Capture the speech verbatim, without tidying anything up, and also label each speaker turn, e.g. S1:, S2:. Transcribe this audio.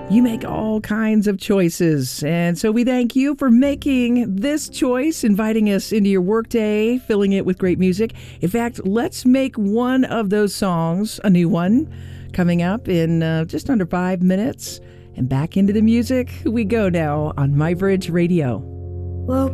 S1: You make all kinds of choices. And so we thank you for making this choice, inviting us into your workday, filling it with great music. In fact, let's make one of those songs a new one coming up in uh, just under five minutes. And back into the music we go now on MyBridge Radio.
S2: Well,